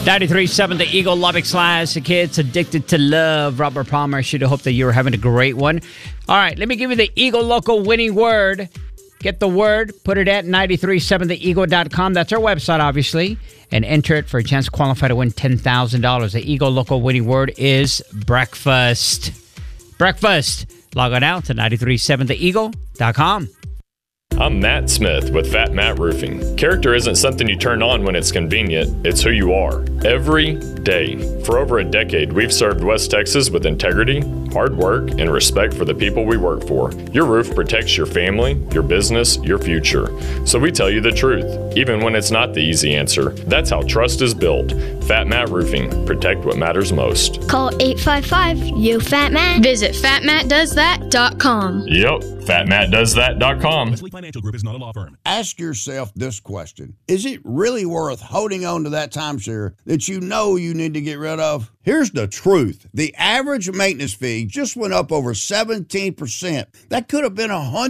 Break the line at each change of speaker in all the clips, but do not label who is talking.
93.7 The Eagle, Lubbock Classic Hits, Addicted to Love. Robert Palmer, I should have hoped that you were having a great one. All right, let me give you the Eagle Local winning word. Get the word, put it at 937theeagle.com. That's our website, obviously. And enter it for a chance to qualify to win $10,000. The Eagle Local winning word is breakfast. Breakfast. Log on out to 937theeagle.com.
I'm Matt Smith with Fat Matt Roofing. Character isn't something you turn on when it's convenient, it's who you are. Every day. For over a decade, we've served West Texas with integrity, hard work, and respect for the people we work for. Your roof protects your family, your business, your future. So we tell you the truth, even when it's not the easy answer. That's how trust is built. Fat Matt Roofing. Protect what matters most.
Call 855-YO-FAT-MAT. Visit fatmattdoesthat.com.
Yep, fatmattdoesthat.com.
Wesley Financial Group is not a law firm.
Ask yourself this question. Is it really worth holding on to that timeshare that you know you need to get rid of? Here's the truth. The average maintenance fee just went up over 17%. That could have been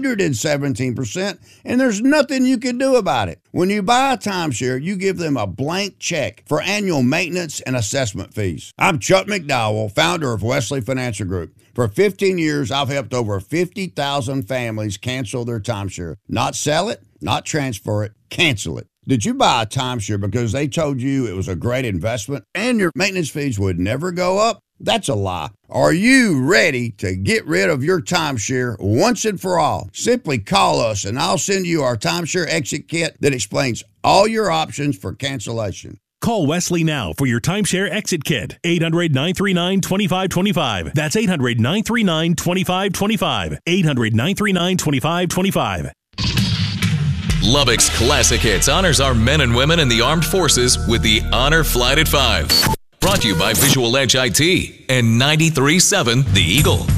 117%, and there's nothing you can do about it. When you buy a timeshare, you give them a blank check for annual maintenance and assessment fees. I'm Chuck McDowell, founder of Wesley Financial Group. For 15 years, I've helped over 50,000 families cancel their timeshare. Not sell it, not transfer it, cancel it. Did you buy a timeshare because they told you it was a great investment and your maintenance fees would never go up? That's a lie. Are you ready to get rid of your timeshare once and for all? Simply call us and I'll send you our timeshare exit kit that explains all your options for cancellation.
Call Wesley now for your timeshare exit kit. 800-939-2525. That's 800-939-2525. 800-939-2525.
Lubbock's Classic Hits honors our men and women in the armed forces with the Honor Flight at 5. Brought to you by Visual Edge IT and 93.7 The Eagle.